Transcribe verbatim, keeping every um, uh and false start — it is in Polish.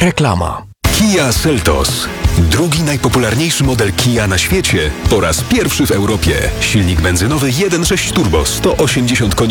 Reklama. Kia Seltos. Drugi najpopularniejszy model Kia na świecie po raz pierwszy w Europie. Silnik benzynowy jeden przecinek sześć turbo, sto osiemdziesiąt koni